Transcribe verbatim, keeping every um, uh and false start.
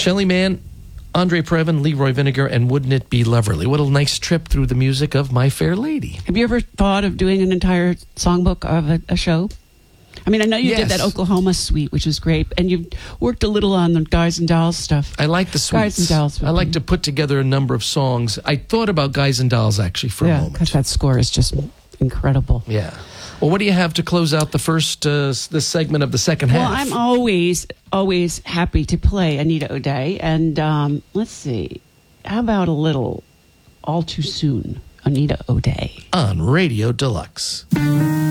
Shelly Manne, Andre Previn, Leroy Vinegar, and Wouldn't It Be Lovely? What a nice trip through the music of My Fair Lady. Have you ever thought of doing an entire songbook of a, a show? I mean, I know you Yes. did that Oklahoma suite, which was great, and you worked a little on the Guys and Dolls stuff. I like the suites. Guys and Dolls would I like be- to put together a number of songs. I thought about Guys and Dolls, actually, for a Yeah, moment. because that score is just incredible. Yeah. Well, what do you have to close out the first uh, s- this segment of the second half? Well, I'm always, always happy to play Anita O'Day, and um, let's see, how about a little All Too Soon, Anita O'Day. on Radio Deluxe.